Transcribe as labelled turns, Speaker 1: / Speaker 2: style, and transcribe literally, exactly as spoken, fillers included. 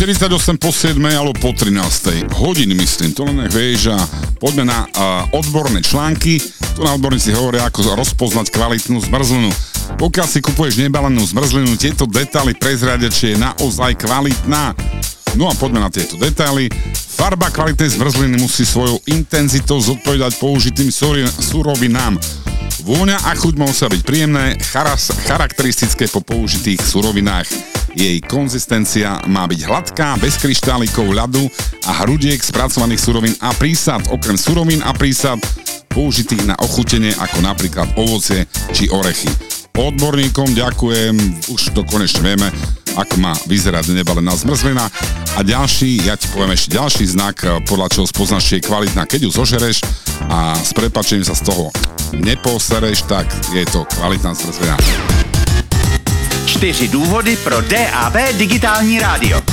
Speaker 1: štyridsaťosem po siedmej alebo po trinástej hodiny, myslím, to len nech vieš. A poďme na uh, odborné články. Tu na odborníci hovoria, ako rozpoznať kvalitnú zmrzlinu. Pokiaľ si kupuješ nebalenú zmrzlinu, tieto detaily prezradiač je naozaj kvalitná. No a poďme na tieto detaily. Farba kvalitnej zmrzliny musí svojou intenzitou zodpovedať použitým surovinám. Vôňa a chuť musia byť príjemné, charas, charakteristické po použitých surovinách. Jej konzistencia má byť hladká, bez kryštálikov, ľadu a hrudiek spracovaných surovín a prísad. Okrem surovín a prísad použitých na ochutenie, ako napríklad ovocie či orechy. Odborníkom ďakujem, už to konečne vieme, ako má vyzerať nebalená zmrzlina. A ďalší, ja ti poviem ešte ďalší znak, podľa čoho spoznáš, či je kvalitná. Keď ju zožereš a s prepáčením sa z toho neposereš, tak je to kvalitná zmrzlina.
Speaker 2: Čtyři důvody pro D A B digitální rádio.